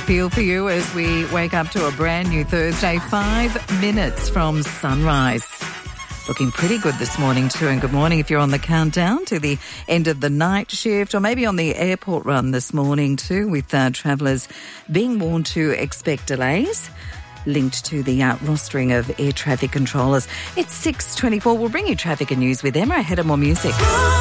feel for you as we wake up to a brand new Thursday, 5 minutes from sunrise. Looking pretty good this morning too, and good morning if you're on the countdown to the end of the night shift or maybe on the airport run this morning too, with travellers being warned to expect delays linked to the rostering of air traffic controllers. It's 6:24. We'll bring you traffic and news with Emma ahead of more music.